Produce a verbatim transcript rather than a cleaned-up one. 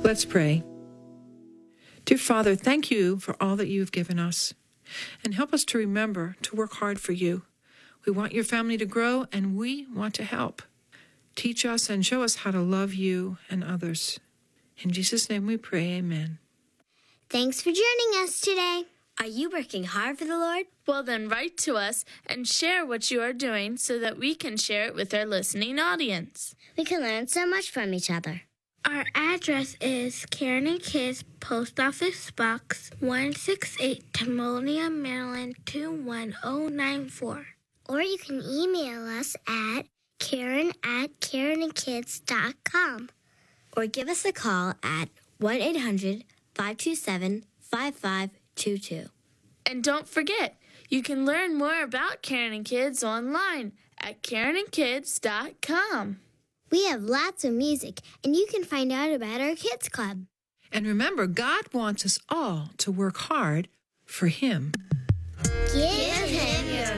Let's pray. Dear Father, thank you for all that you have given us, and help us to remember to work hard for you. We want your family to grow, and we want to help. Teach us and show us how to love you and others. In Jesus' name we pray, amen. Thanks for joining us today. Are you working hard for the Lord? Well, then write to us and share what you are doing so that we can share it with our listening audience. We can learn so much from each other. Our address is Karen and Kids, Post Office Box one sixty-eight, Timonia, Maryland two one zero nine four. Or you can email us at Karen at Karen and Kids dot com. Or give us a call at one eight hundred, five two seven, five five two two. And don't forget, you can learn more about Karen and Kids online at Karen and Kids dot com. We have lots of music, and you can find out about our kids club. And remember, God wants us all to work hard for Him. Give Him your